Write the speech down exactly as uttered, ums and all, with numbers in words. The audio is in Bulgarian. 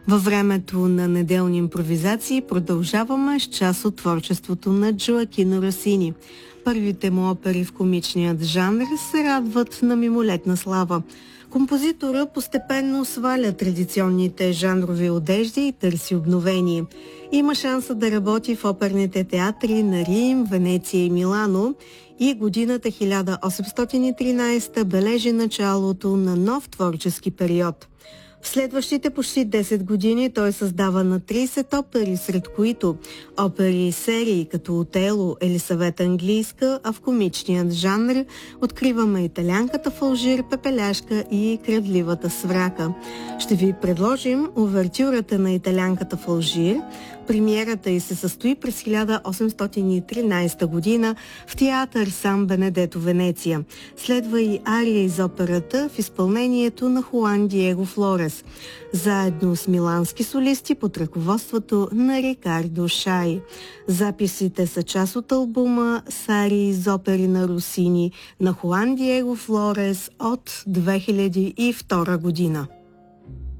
Във времето на неделни импровизации продължаваме с част от творчеството на Джоакино Росини. Първите му опери в комичният жанр се радват на мимолетна слава. Композитора постепенно сваля традиционните жанрови одежди и търси обновение. Има шанса да работи в оперните театри на Рим, Венеция и Милано и годината хиляда осемстотин и тринадесета бележи началото на нов творчески период. В следващите почти десет години той създава на тридесет опери, сред които опери и серии като Отело, Елисавета Английска, а в комичният жанр откриваме Италянката в Алжир, Пепеляшка и Крадливата сврака. Ще ви предложим увертюрата на Италянката в Алжир. Премиерата й се състои през хиляда осемстотин и тринадесета година в театър Сан Бенедето, Венеция. Следва и ария из операта в изпълнението на Хуан Диего Флорес, заедно с милански солисти под ръководството на Рикардо Шай. Записите са част от албума с арии из опери на Росини на Хуан Диего Флорес от две хиляди и втора година.